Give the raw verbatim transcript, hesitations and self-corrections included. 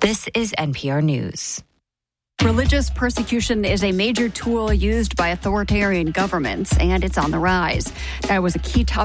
This is N P R News. Religious persecution is a major tool used by authoritarian governments, and it's on the rise. That was a key topic